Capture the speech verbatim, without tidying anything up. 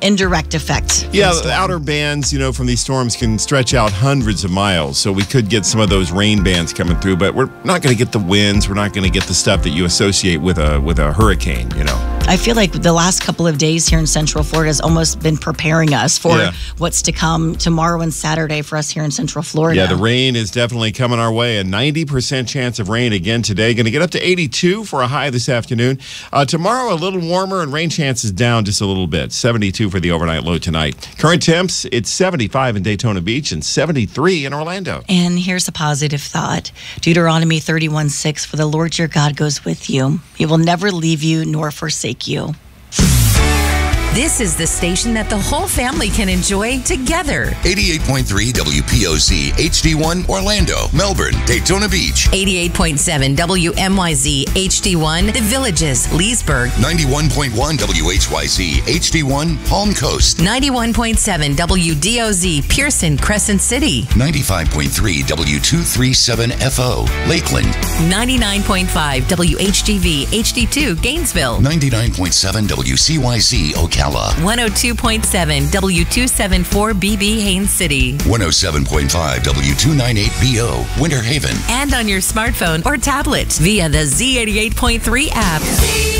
indirect effect. Yeah, the outer bands, you know, from these storms can stretch out hundreds of miles. So we could get some of those rain bands coming through, but we're not going to get the winds. We're not going to get the stuff that you associate with a with a hurricane, you know. I feel like the last couple of days here in Central Florida has almost been preparing us for Yeah. what's to come tomorrow and Saturday for us here in Central Florida. Yeah, the rain is definitely coming our way. A ninety percent chance of rain again today. Going to get up to eighty-two for a high this afternoon. Uh, tomorrow, a little warmer and rain chances down just a little bit. seventy-two for the overnight low tonight. Current temps, it's seventy-five in Daytona Beach and seventy-three in Orlando. And here's a positive thought. Deuteronomy thirty-one six, for the Lord your God goes with you. He will never leave you nor forsake you. This is the station that the whole family can enjoy together. eighty-eight point three W P O Z H D one Orlando, Melbourne, Daytona Beach. eighty-eight point seven W M Y Z H D one The Villages, Leesburg. ninety-one point one W H Y Z H D one Palm Coast. ninety-one point seven W D O Z Pearson, Crescent City. ninety-five point three W two thirty-seven F O Lakeland. ninety-nine point five W H G V H D two Gainesville. ninety-nine point seven W C Y Z Ocala. one oh two point seven W two seventy-four B B Haines City. one oh seven point five W two ninety-eight B O Winter Haven. And on your smartphone or tablet via the Z eighty-eight point three app.